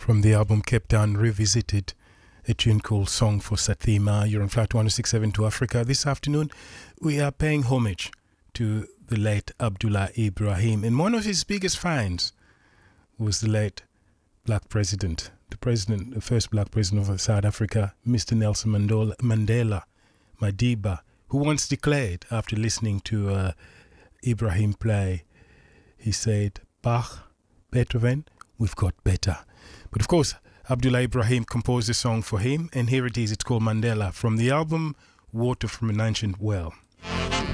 from the album Cape Town Revisited, a tune called Song for Sathima. You're on Flight 1067 to Africa. This afternoon, we are paying homage to the late Abdullah Ibrahim. And one of his biggest finds was the late black president, the first black president of South Africa, Mr. Nelson Mandela Madiba, who once declared, after listening to Ibrahim play, he said, Bach, Beethoven, we've got better. But of course, Abdullah Ibrahim composed a song for him, and here it is. It's called Mandela, from the album Water from an Ancient Well.